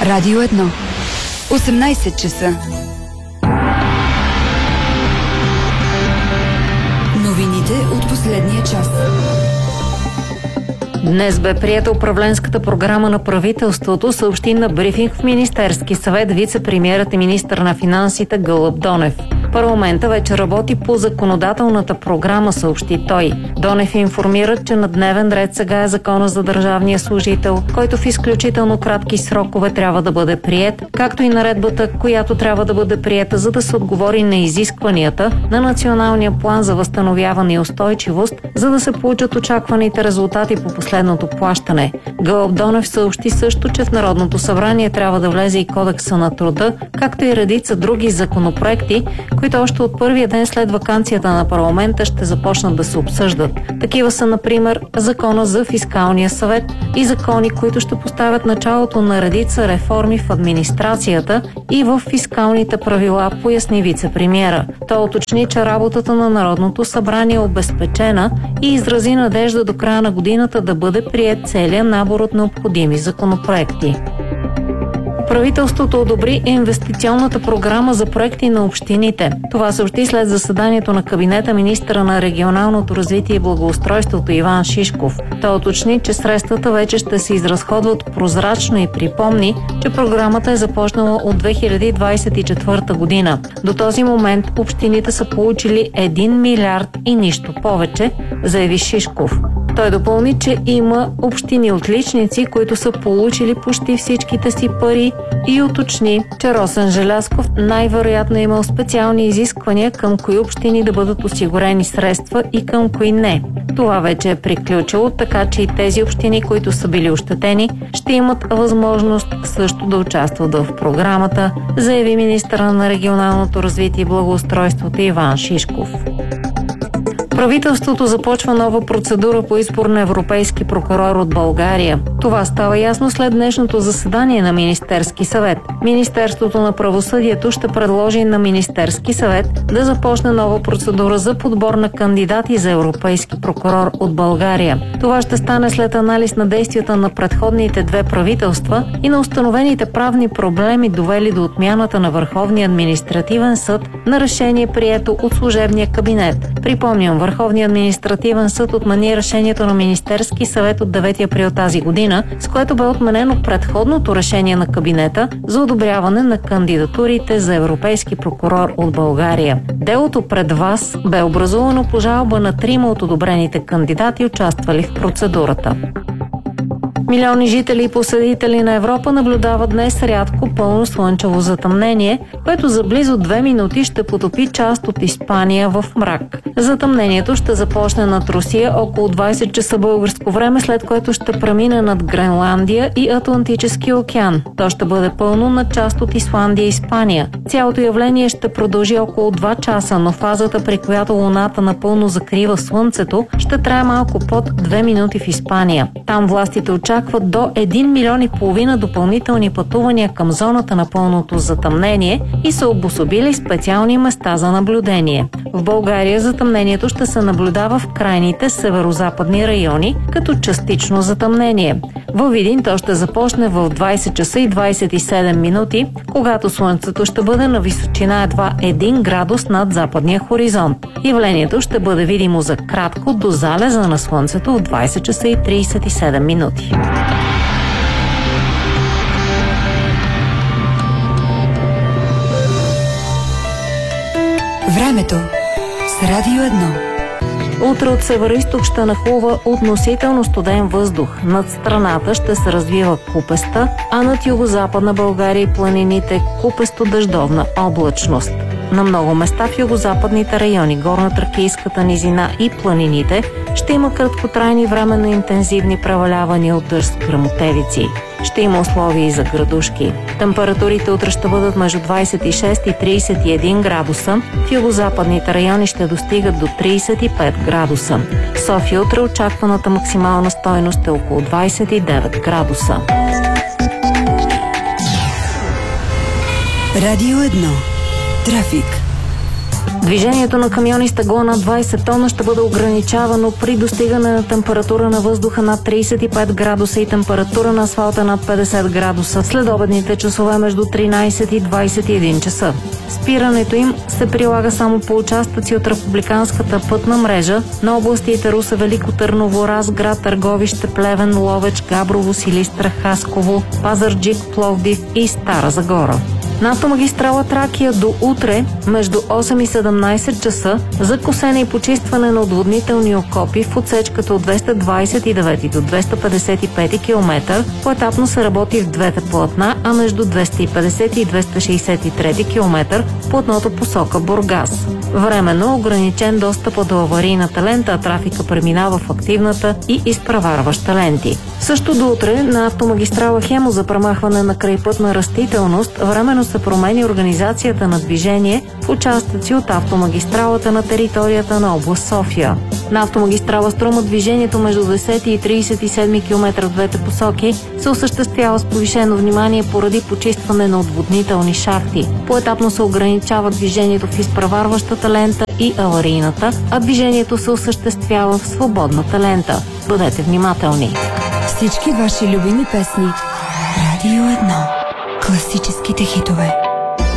Радио 1. 18 часа. Новините от последния час. Днес бе приета управленската програма на правителството, съобщи на брифинг в Министерски съвет вице-премиерът и министър на финансите Гълъб Донев. Парламента вече работи по законодателната програма, съобщи той. Донев информира, че на дневен ред сега е закона за държавния служител, който в изключително кратки срокове трябва да бъде приет, както и наредбата, която трябва да бъде приета, за да се отговори на изискванията на Националния план за възстановяване и устойчивост, за да се получат очакваните резултати по последното плащане. Гълъб Донев съобщи също, че в Народното събрание трябва да влезе и Кодекса на труда, както и редица други законопроекти, които още от първия ден след ваканцията на парламента ще започнат да се обсъждат. Такива са, например, Закона за фискалния съвет и закони, които ще поставят началото на редица реформи в администрацията и в фискалните правила, поясни вице-премиера. Той уточни, че работата на Народното събрание е обезпечена и изрази надежда до края на годината да бъде приет целият набор от необходими законопроекти. Правителството одобри инвестиционната програма за проекти на общините. Това съобщи след заседанието на кабинета министъра на регионалното развитие и благоустройството Иван Шишков. Той уточни, че средствата вече ще се изразходват прозрачно и припомни, че програмата е започнала от 2024 година. До този момент общините са получили 1 милиард и нищо повече, заяви Шишков. Той допълни, че има общини отличници, които са получили почти всичките си пари и уточни, че Росен Желязков най-вероятно е имал специални изисквания към кои общини да бъдат осигурени средства и към кои не. Това вече е приключило, така че и тези общини, които са били ощетени, ще имат възможност също да участват в програмата, заяви министъра на регионалното развитие и благоустройството Иван Шишков. Правителството започва нова процедура по избор на европейски прокурор от България. Това става ясно след днешното заседание на Министерски съвет. Министерството на правосъдието ще предложи на Министерски съвет да започне нова процедура за подбор на кандидати за европейски прокурор от България. Това ще стане след анализ на действията на предходните две правителства и на установените правни проблеми, довели до отмяната на Върховния административен съд на решение, прието от служебния кабинет. Припомням, Върховният административен съд отмени решението на Министерски съвет от 9 април тази година, с което бе отменено предходното решение на кабинета за одобряване на кандидатурите за европейски прокурор от България. Делото пред ВАС бе образувано по жалба на 3 от одобрените кандидати, участвали в процедурата. Милиони жители и посетители на Европа наблюдават днес рядко пълно слънчево затъмнение, което за близо 2 минути ще потопи част от Испания в мрак. Затъмнението ще започне над Русия около 20 часа българско време, след което ще премине над Гренландия и Атлантическия океан. То ще бъде пълно на част от Исландия и Испания. Цялото явление ще продължи около 2 часа, но фазата, при която Луната напълно закрива Слънцето, ще трае малко под 2 минути в Испания. Там властите очакват до 1,5 милиона допълнителни пътувания към зоната на пълното затъмнение и са обособили специални места за наблюдение. В България затъмнението ще се наблюдава в крайните северо-западни райони като частично затъмнение. Във Видин то ще започне в 20 часа и 27 минути, когато Слънцето ще бъде на височина едва 1 градус над западния хоризонт. Явлението ще бъде видимо за кратко до залеза на Слънцето в 20 часа и 37 минути. Времето с Радио 1. Утре от североизток ще нахлува относително студен въздух. Над страната ще се развива купеста, а над югозападна България и планините купесто-дъждовна облачност. На много места в югозападните райони, горно-тракийската низина и планините ще има краткотрайни временно интензивни превалявания от дъжд с гръмотевици. Ще има условия и за градушки. Температурите утре ще бъдат между 26 и 31 градуса. В югозападните райони ще достигат до 35 градуса. В София утре очакваната максимална стойност е около 29 градуса. Радио 1. Трафик. Движението на камиони с тегло над 20 тона ще бъде ограничавано при достигане на температура на въздуха над 35 градуса и температура на асфалта над 50 градуса след обедните часове между 13 и 21 часа. Спирането им се прилага само по участъци от републиканската пътна мрежа на областите Русе, Велико Търново, Разград, Търговище, Плевен, Ловеч, Габрово, Силистра, Хасково, Пазарджик, Пловдив и Стара Загора. На автомагистрала Тракия до утре между 8 и 17 часа за косене и почистване на отводнителни окопи в отсечката от 229 до 255 км поетапно се работи в двете платна, а между 250 и 263 км платното посока Бургас. Временно ограничен достъп до аварийната лента, а трафика преминава в активната и изпреварваща ленти. Също до утре на автомагистрала Хемус за премахване на крайпътна растителност временно се промени организацията на движение в участъци от автомагистралата на територията на област София. На автомагистрала Струма движението между 10 и 37 км в двете посоки се осъществява с повишено внимание поради почистване на отводнителни шахти. Поетапно се ограничава движението в изпреварващата лента и аварийната, а движението се осъществява в свободната лента. Бъдете внимателни! Всички ваши любими песни. Радио 1. Класическите хитове.